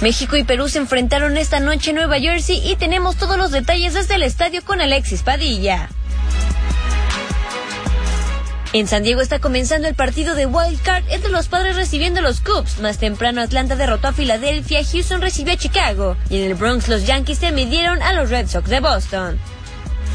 México y Perú se enfrentaron esta noche en Nueva Jersey y tenemos todos los detalles desde el estadio con Alexis Padilla. En San Diego está comenzando el partido de Wild Card entre los Padres recibiendo a los Cubs. Más temprano Atlanta derrotó a Filadelfia, Houston recibió a Chicago y en el Bronx los Yankees se midieron a los Red Sox de Boston.